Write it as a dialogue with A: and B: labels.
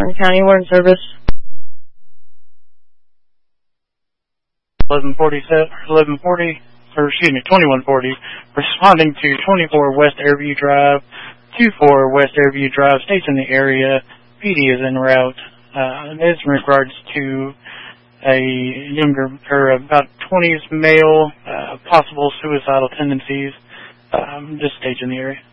A: County, we're in service.
B: 2140, responding to 24 West Airview Drive, 24 West Airview Drive, states in the area. PD is en route. This in regards to a younger, or about 20s male, possible suicidal tendencies, just stage in the area.